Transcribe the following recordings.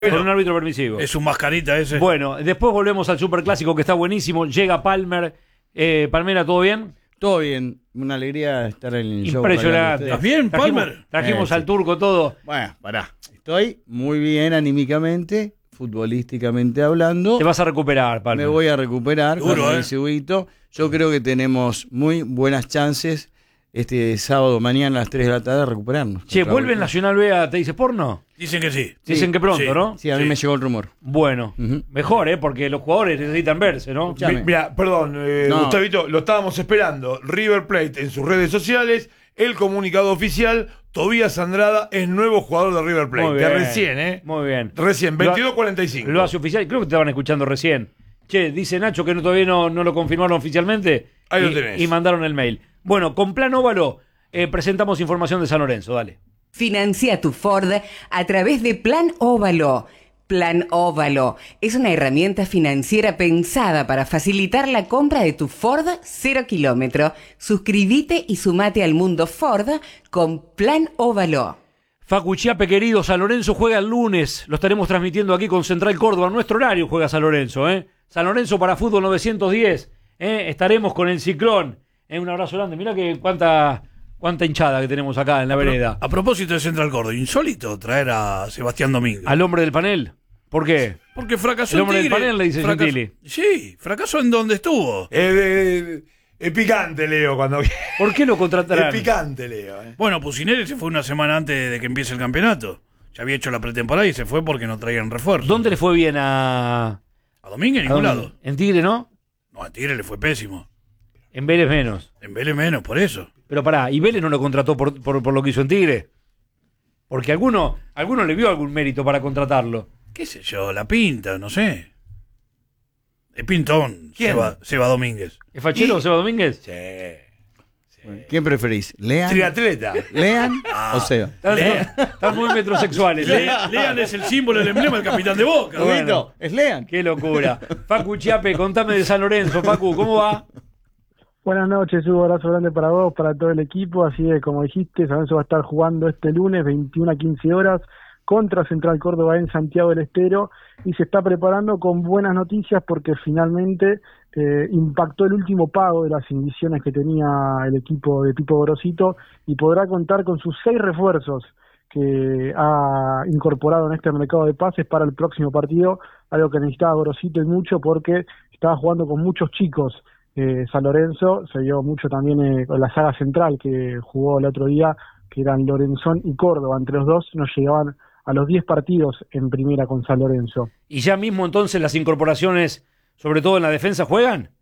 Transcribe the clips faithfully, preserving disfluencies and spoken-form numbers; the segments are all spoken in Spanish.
Con un árbitro permisivo. Es un mascarita ese. Bueno, después volvemos al superclásico que está buenísimo. Llega Palmer. Eh, Palmera, ¿todo bien? Todo bien. Una alegría estar en el show. Impresionante. ¿Estás bien, Trajimos, Palmer? trajimos Eh, al sí. turco todo. Bueno, pará. Estoy muy bien anímicamente, futbolísticamente hablando. Te vas a recuperar, Palmer. Me voy a recuperar. Duro, como eh. dice Huguito. Yo creo que tenemos muy buenas chances este sábado, mañana a las tres de la tarde, de recuperarnos. Che, Contra ¿vuelve en Boca. Nacional B a Te dice porno? Dicen que sí. Dicen que pronto, sí. ¿no? Sí, a mí Sí. me llegó el rumor. Bueno, Ujú. mejor, ¿eh? Porque los jugadores necesitan verse, ¿no? Escuchame. Mi- Mira, perdón, eh, No. Gustavito, lo estábamos esperando. River Plate en sus redes sociales, el comunicado oficial, Tobías Andrada es nuevo jugador de River Plate. Muy De bien. recién, ¿eh? Muy bien. Recién, Lo- veintidós cuarenta y cinco. Lo hace oficial. Creo que te estaban escuchando recién. Che, dice Nacho que no, todavía no, no lo confirmaron oficialmente. Ahí lo y, tenés. y mandaron el mail. Bueno, con Plan Óvalo eh, presentamos información de San Lorenzo. Dale. Financia tu Ford a través de Plan Óvalo. Plan Óvalo es una herramienta financiera pensada para facilitar la compra de tu Ford cero kilómetro. Suscríbete y sumate al mundo Ford con Plan Óvalo. Facu Chiape, querido, San Lorenzo juega el lunes. Lo estaremos transmitiendo aquí con Central Córdoba. Nuestro horario juega San Lorenzo, ¿eh? San Lorenzo para Fútbol novecientos diez. ¿eh? Estaremos con el Ciclón. ¿eh? Un abrazo grande. Mirá que cuánta, cuánta hinchada que tenemos acá en la vereda. A propósito de Central Córdoba, insólito traer a Sebastián Domínguez. Al hombre del panel. ¿Por qué? Porque fracasó El hombre en del Tigre. panel, le dice Fracasó- Gentili. Sí, fracasó en donde estuvo. Es, es- es picante, Leo, cuando ¿Por qué lo contratarán? Es picante, Leo. eh. Bueno, Pusineri se fue una semana antes de que empiece el campeonato. Ya había hecho la pretemporada y se fue porque no traían refuerzo. ¿Dónde le fue bien a, A Domínguez en a ningún dónde? lado. En Tigre, no? No, a Tigre le fue pésimo. En Vélez menos. En Vélez menos, por eso. Pero pará, ¿y Vélez no lo contrató por, por, por lo que hizo en Tigre? Porque alguno, alguno le vio algún mérito para contratarlo. ¿Qué sé yo? La pinta, no sé. Es pintón, ¿Quién? Seba, Seba Domínguez. ¿Es fachero Y- Seba Domínguez? Sí. ¿Quién preferís? ¿Lean? Triatleta. ¿Lean o Seba? Están, están muy metrosexuales. ¿eh? Le- Lean es el símbolo, el emblema del capitán de Boca. Bueno. Huguito, ¿es Lean? Qué locura. Facu Chiape, contame de San Lorenzo. Facu, ¿cómo va? Buenas noches, un abrazo grande para vos, para todo el equipo. Así que, como dijiste, San Lorenzo va a estar jugando este lunes, veintiuna a quince horas, contra Central Córdoba en Santiago del Estero, y se está preparando con buenas noticias porque finalmente eh, impactó el último pago de las inhibiciones que tenía el equipo de Pipo Gorosito y podrá contar con sus seis refuerzos que ha incorporado en este mercado de pases para el próximo partido, algo que necesitaba Gorosito y mucho porque estaba jugando con muchos chicos. Eh, San Lorenzo se vio mucho también eh, con la saga central que jugó el otro día, que eran Lorenzón y Córdoba. Entre los dos nos llegaban a los diez partidos en primera con San Lorenzo. ¿Y ya mismo entonces las incorporaciones, sobre todo en la defensa, juegan?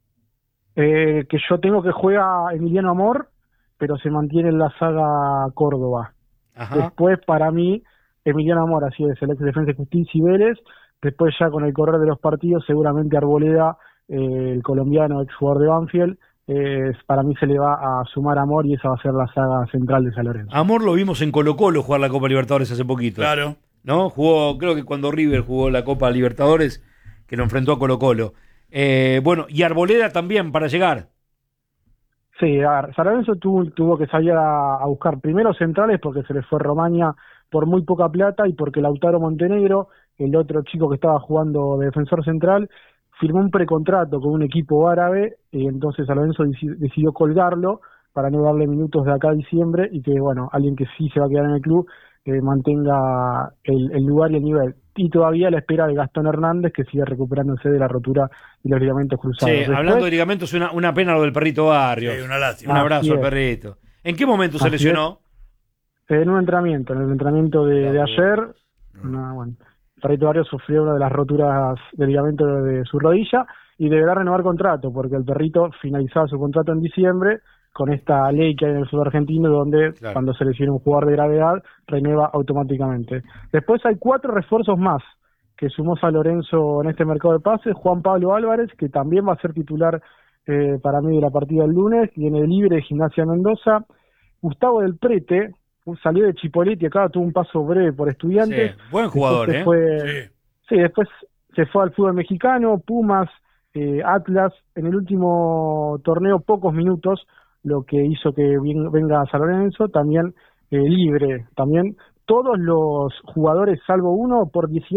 Eh, que yo tengo que juega Emiliano Amor, pero se mantiene en la saga Córdoba. Ajá. Después, para mí, Emiliano Amor, así es, el ex Defensa y Justicia y Vélez. Después, ya con el correr de los partidos, seguramente Arboleda, eh, el colombiano, ex jugador de Banfield, eh, para mí se le va a sumar Amor y esa va a ser la saga central de San Lorenzo. Amor lo vimos en Colo Colo jugar la Copa Libertadores hace poquito. Claro. ¿No? Jugó, creo que cuando River jugó la Copa Libertadores, que lo enfrentó a Colo Colo. Eh, bueno, y Arboleda también para llegar. Sí, a ver, San Lorenzo tuvo, tuvo que salir a, a buscar primero centrales porque se les fue Romaña por muy poca plata y porque Lautaro Montenegro, el otro chico que estaba jugando de defensor central, firmó un precontrato con un equipo árabe y entonces San Lorenzo deci- decidió colgarlo para no darle minutos de acá a diciembre y que, bueno, alguien que sí se va a quedar en el club eh, mantenga el, el lugar y el nivel. Y todavía a la espera de Gastón Hernández, que sigue recuperándose de la rotura y los ligamentos cruzados. Sí, Después, hablando de ligamentos, una, una pena lo del perrito Barrios. Sí, una lástima. Un Así abrazo al es. perrito. ¿En qué momento se Así lesionó? En un entrenamiento, en el entrenamiento de, de ayer, una, bueno, Perrito Barrios sufrió una de las roturas del ligamento de su rodilla y deberá renovar contrato, porque el perrito finalizaba su contrato en diciembre con esta ley que hay en el fútbol argentino, donde Claro. cuando se lesiona un jugador de gravedad, renueva automáticamente. Después hay cuatro refuerzos más que sumó San Lorenzo en este mercado de pases. Juan Pablo Álvarez, que también va a ser titular eh, para mí de la partida del lunes, viene libre de Gimnasia Mendoza. Gustavo del Prete, salió de Chipoleti, acá tuvo un paso breve por Estudiantes. Sí, buen jugador, Después se ¿eh? fue- Sí. sí, después se fue al fútbol mexicano, Pumas, eh, Atlas, en el último torneo pocos minutos, lo que hizo que vin- venga a San Lorenzo, también eh, libre, también todos los jugadores, salvo uno, por dieciocho